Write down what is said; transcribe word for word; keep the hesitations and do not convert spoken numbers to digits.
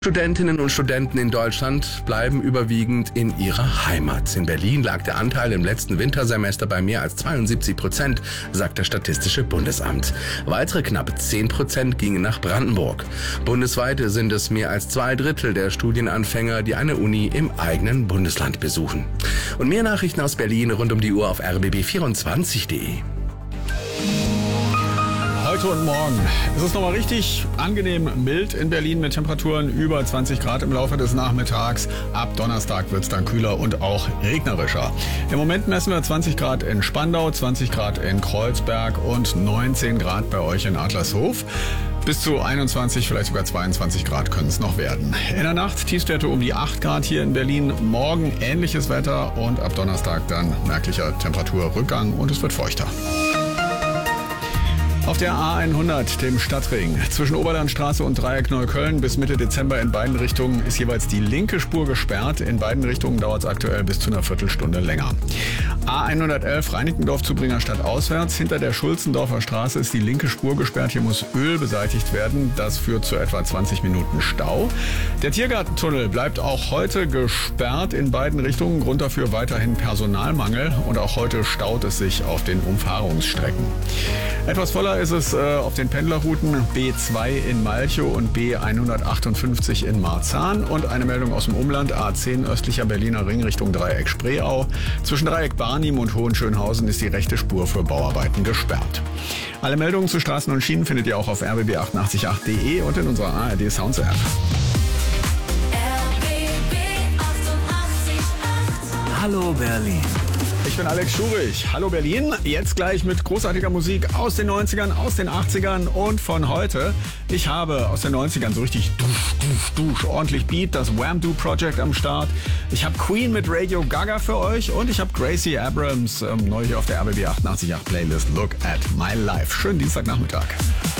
Studentinnen und Studenten in Deutschland bleiben überwiegend in ihrer Heimat. In Berlin lag der Anteil im letzten Wintersemester bei mehr als zweiundsiebzig Prozent, sagt das Statistische Bundesamt. Weitere knapp zehn Prozent gingen nach Brandenburg. Bundesweit sind es mehr als zwei Drittel der Studienanfänger, die eine Uni im eigenen Bundesland besuchen. Und mehr Nachrichten aus Berlin rund um die Uhr auf r b b vierundzwanzig punkt de. Heute und morgen. Es ist nochmal richtig angenehm mild in Berlin mit Temperaturen über zwanzig Grad im Laufe des Nachmittags. Ab Donnerstag wird es dann kühler und auch regnerischer. Im Moment messen wir zwanzig Grad in Spandau, zwanzig Grad in Kreuzberg und neunzehn Grad bei euch in Adlershof. Bis zu einundzwanzig, vielleicht sogar zweiundzwanzig Grad können es noch werden. In der Nacht Tiefstwerte um die acht Grad hier in Berlin. Morgen ähnliches Wetter und ab Donnerstag dann merklicher Temperaturrückgang und es wird feuchter. Auf der A hundert, dem Stadtring, zwischen Oberlandstraße und Dreieck Neukölln bis Mitte Dezember in beiden Richtungen ist jeweils die linke Spur gesperrt. In beiden Richtungen dauert es aktuell bis zu einer Viertelstunde länger. A hundertelf, Reinickendorf-Zubringer Stadt auswärts. Hinter der Schulzendorfer Straße ist die linke Spur gesperrt. Hier muss Öl beseitigt werden. Das führt zu etwa zwanzig Minuten Stau. Der Tiergartentunnel bleibt auch heute gesperrt in beiden Richtungen. Grund dafür weiterhin Personalmangel. Und auch heute staut es sich auf den Umfahrungsstrecken. Etwas voller ist es äh, auf den Pendlerrouten B zwei in Malchow und B hundertachtundfünfzig in Marzahn. Und eine Meldung aus dem Umland, A zehn östlicher Berliner Ring Richtung Dreieck Spreeau. Zwischen Dreieck Barnim und Hohenschönhausen ist die rechte Spur für Bauarbeiten gesperrt. Alle Meldungen zu Straßen und Schienen findet ihr auch auf r b b achtundachtzig punkt acht punkt de und in unserer A R D Sounds App. Hallo Berlin. Ich bin Alex Schurich. Hallo Berlin. Jetzt gleich mit großartiger Musik aus den neunzigern, aus den achtzigern und von heute. Ich habe aus den neunzigern so richtig dusch, dusch, dusch, ordentlich Beat, das Wham-Do Project am Start. Ich habe Queen mit Radio Gaga für euch und ich habe Gracie Abrams ähm, neu hier auf der R B B achtundachtzig Punkt acht Playlist Look at My Life. Schönen Dienstagnachmittag.